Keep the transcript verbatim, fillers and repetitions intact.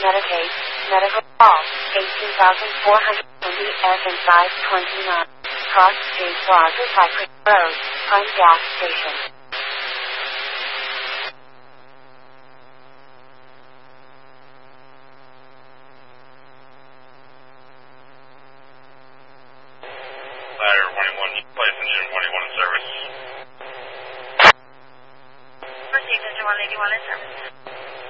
Medicaid, Medical Call, eighteen thousand four hundred twenty F and five twenty-nine. Cross Street Plaza Cypress Road, Prime Gas Station. Ladder twenty-one, place engine twenty-one in service. Proceed, engine one eighty-one in service.